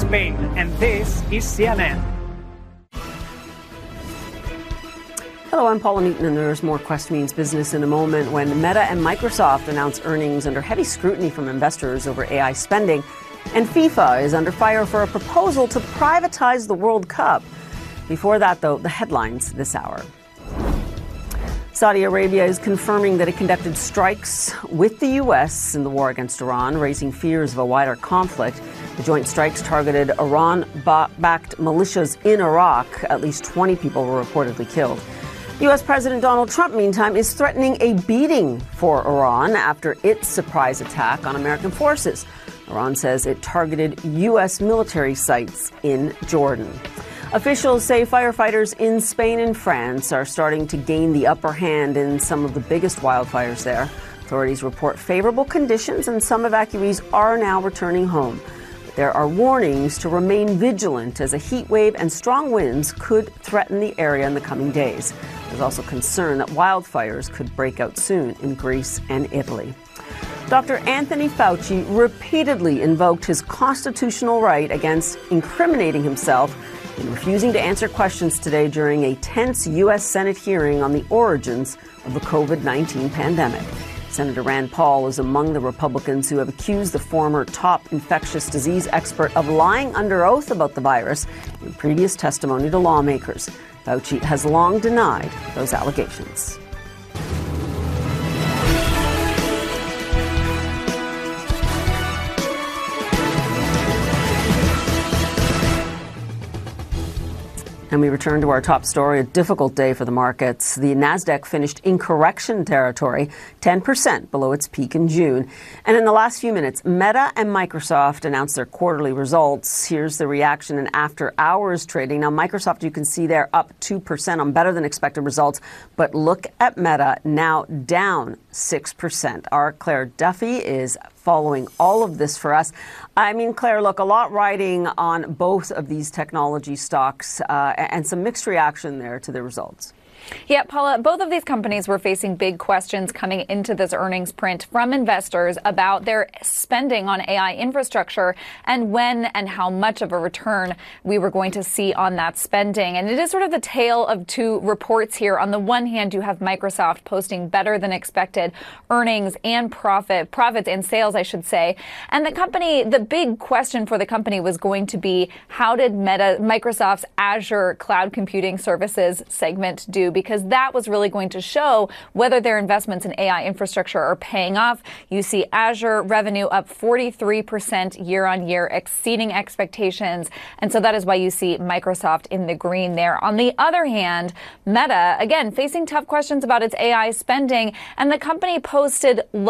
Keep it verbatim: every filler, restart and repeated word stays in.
Spain, and this is C N N. Hello, I'm Paula Newton, and there's more Quest Means Business in a moment when Meta and Microsoft announce earnings under heavy scrutiny from investors over A I spending, and FIFA is under fire for a proposal to privatize the World Cup. Before that, though, the headlines this hour. Saudi Arabia is confirming that it conducted strikes with the U S in the war against Iran, raising fears of a wider conflict. The joint strikes targeted Iran-backed militias in Iraq. At least twenty people were reportedly killed. U S President Donald Trump, meantime, is threatening a beating for Iran after its surprise attack on American forces. Iran says it targeted U S military sites in Jordan. Officials say firefighters in Spain and France are starting to gain the upper hand in some of the biggest wildfires there. Authorities report favorable conditions and some evacuees are now returning home. But there are warnings to remain vigilant as a heat wave and strong winds could threaten the area in the coming days. There's also concern that wildfires could break out soon in Greece and Italy. Doctor Anthony Fauci repeatedly invoked his constitutional right against incriminating himself in refusing to answer questions today during a tense U S Senate hearing on the origins of the covid nineteen pandemic. Senator Rand Paul is among the Republicans who have accused the former top infectious disease expert of lying under oath about the virus in previous testimony to lawmakers. Fauci has long denied those allegations. And we return to our top story, a difficult day for the markets. The Nasdaq finished in correction territory, ten percent below its peak in June. And in the last few minutes, Meta and Microsoft announced their quarterly results. Here's the reaction in after hours trading. Now, Microsoft, you can see they're up two percent on better than expected results. But look at Meta, now down six percent. Our Claire Duffy is following all of this for us. I mean, Claire, look, a lot riding on both of these technology stocks uh, and some mixed reaction there to the results. Yeah, Paula, both of these companies were facing big questions coming into this earnings print from investors about their spending on A I infrastructure and when and how much of a return we were going to see on that spending. And it is sort of the tale of two reports here. On the one hand, you have Microsoft posting better than expected earnings and profit, profits and sales, I should say. And the company, the big question for the company was going to be, how did Meta, Microsoft's Azure cloud computing services segment do? Because that was really going to show whether their investments in A I infrastructure are paying off. You see Azure revenue up forty-three percent year on year, exceeding expectations. And so that is why you see Microsoft in the green there. On the other hand, Meta, again, facing tough questions about its A I spending, and the company posted